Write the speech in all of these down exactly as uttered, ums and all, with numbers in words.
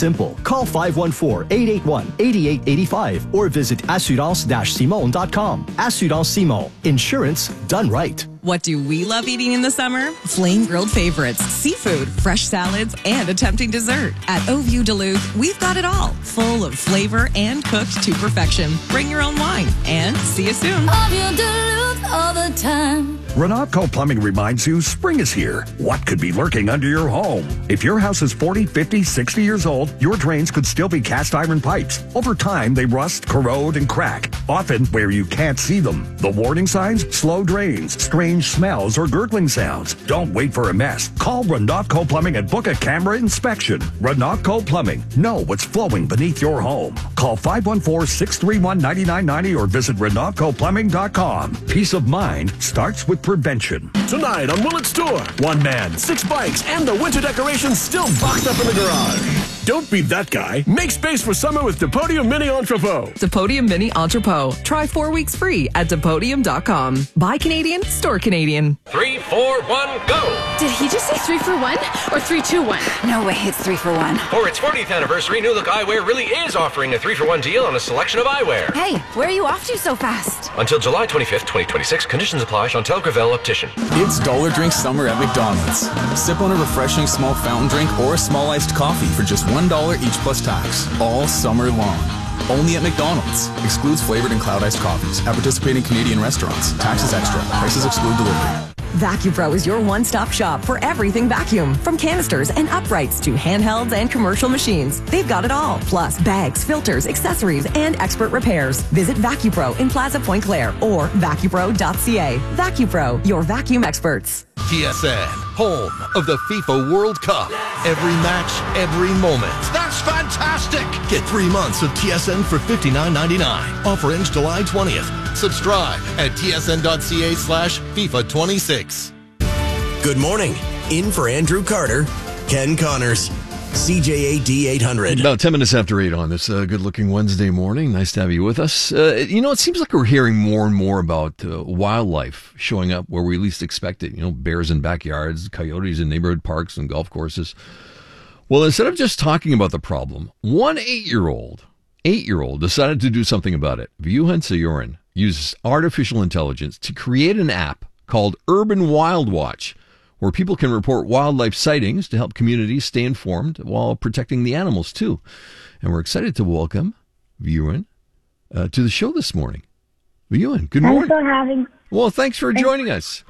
simple. Call five one four, eight eight one, eight eight eight five or visit assurance dash simon dot com. Assurance Simon. Insurance done right. What do we love eating in the summer? Flame grilled favorites, seafood, fresh salads, and a tempting dessert. At Au View Duluth, we've got it all, full of flavor and cooked to perfection. Bring your own wine, and see you soon. Au View Duluth all the time. Renatco Plumbing reminds you spring is here. What could be lurking under your home? If your house is forty, fifty, sixty years old, your drains could still be cast iron pipes. Over time, they rust, corrode, and crack, often where you can't see them. The warning signs? Slow drains, strange smells, or gurgling sounds. Don't wait for a mess. Call Renatco Plumbing and book a camera inspection. Renatco Plumbing. Know what's flowing beneath your home. Call five one four, six three one, nine nine nine zero or visit renatco plumbing dot com. Peace of mind starts with prevention. Tonight on Willet's Tour, one man, six bikes, and the winter decorations still boxed up in the garage. Don't be that guy. Make space for summer with Depodium Mini Entrepot. Depodium Mini Entrepot. Try four weeks free at depodium dot com. Buy Canadian, store Canadian. Three, four, one, go. Did he just say three for one or three, two, one? No way, it's three for one. For its fortieth anniversary, New Look Eyewear really is offering a three for one deal on a selection of eyewear. Hey, where are you off to so fast? Until July twenty-fifth, twenty twenty-six. Conditions apply. Chantal Gravel, Optician. It's Dollar Drink Summer at McDonald's. Sip on a refreshing small fountain drink or a small iced coffee for just one dollar each plus tax. All summer long. Only at McDonald's. Excludes flavored and cloud iced coffees. At participating Canadian restaurants. Taxes extra. Prices exclude delivery. VacuPro is your one-stop shop for everything vacuum. From canisters and uprights to handhelds and commercial machines. They've got it all. Plus bags, filters, accessories, and expert repairs. Visit VacuPro in Plaza Point Claire or vacupro dot c a. VacuPro, your vacuum experts. T S N, home of the FIFA World Cup. Every match, every moment. That's fantastic! Get three months of T S N for fifty-nine ninety-nine. Offer ends July twentieth. Subscribe at tsn.ca slash FIFA 26. Good morning. In for Andrew Carter, Ken Connors, C J A D eight hundred. About ten minutes after eight on this uh, good-looking Wednesday morning. Nice to have you with us. Uh, you know, it seems like we're hearing more and more about uh, wildlife showing up where we least expect it. You know, bears in backyards, coyotes in neighborhood parks and golf courses. Well, instead of just talking about the problem, one eight-year-old, eight-year-old decided to do something about it. Vyuhan Sayoran uses artificial intelligence to create an app called Urban Wild Watch, where people can report wildlife sightings to help communities stay informed while protecting the animals, too. And we're excited to welcome Vyuhan uh, to the show this morning. Vyuhan, good morning. Thanks for having Well, thanks for thanks, joining us.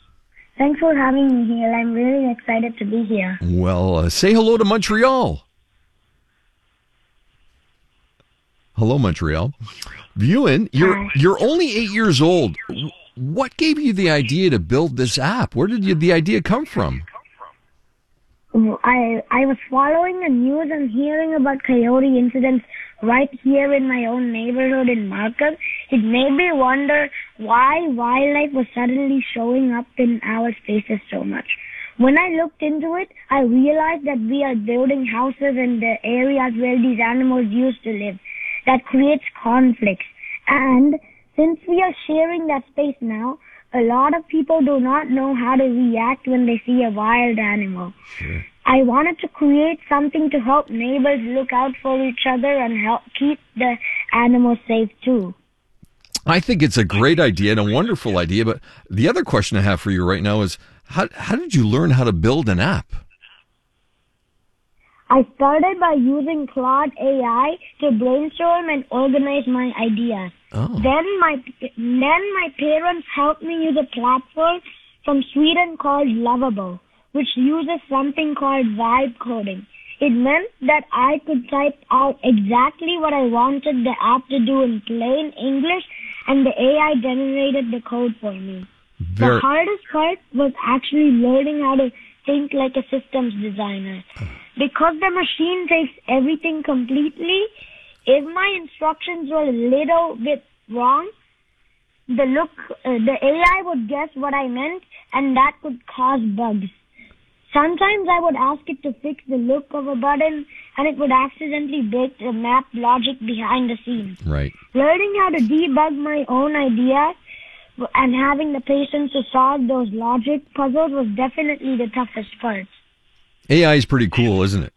Thanks for having me here. I'm really excited to be here. Well, uh, say hello to Montreal. Hello, Montreal. Vyuhan, you're, Hi. you're only eight years old. What gave you the idea to build this app? Where did you, the idea come from? I I was following the news and hearing about coyote incidents right here in my own neighborhood in Markham. It made me wonder why wildlife was suddenly showing up in our spaces so much. When I looked into it, I realized that we are building houses in the areas where these animals used to live. That creates conflicts. And since we are sharing that space now, a lot of people do not know how to react when they see a wild animal. Sure. I wanted to create something to help neighbors look out for each other and help keep the animals safe too. I think it's a great idea and a wonderful idea, but the other question I have for you right now is, how, how did you learn how to build an app? I started by using Claude A I to brainstorm and organize my ideas. Oh. Then my then my parents helped me use a platform from Sweden called Lovable, which uses something called vibe coding. It meant that I could type out exactly what I wanted the app to do in plain English, and the A I generated the code for me. Very... The hardest part was actually learning how to think like a systems designer. Because the machine takes everything completely, if my instructions were a little bit wrong, the look, uh, the A I would guess what I meant, and that could cause bugs. Sometimes I would ask it to fix the look of a button, and it would accidentally break the map logic behind the scenes. Right. Learning how to debug my own ideas and having the patience to solve those logic puzzles was definitely the toughest part. A I is pretty cool, isn't it?